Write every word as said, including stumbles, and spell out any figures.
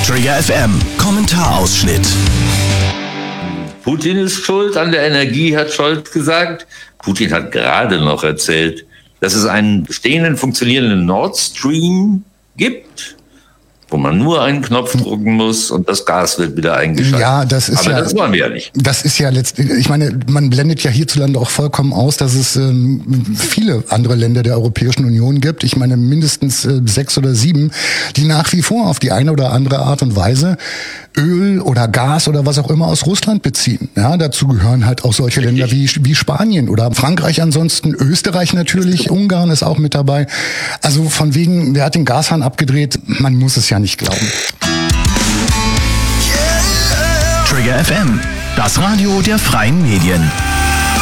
Trigger F M, Kommentarausschnitt. Putin ist schuld an der Energie, hat Scholz gesagt. Putin hat gerade noch erzählt, dass es einen bestehenden, funktionierenden Nord Stream gibt, wo man nur einen Knopf drücken muss und das Gas wird wieder eingeschaltet. Ja, das ist Aber ja, das wollen wir ja nicht. Das ist ja letztlich, ich meine, man blendet ja hierzulande auch vollkommen aus, dass es ähm, viele andere Länder der Europäischen Union gibt. Ich meine, mindestens äh, sechs oder sieben, die nach wie vor auf die eine oder andere Art und Weise Öl oder Gas oder was auch immer aus Russland beziehen. Ja, dazu gehören halt auch solche Richtig. Länder wie, wie Spanien oder Frankreich ansonsten, Österreich natürlich, Ungarn ist auch mit dabei. Also von wegen, der hat den Gashahn abgedreht, man muss es ja nicht glauben. Trigger F M, das Radio der freien Medien.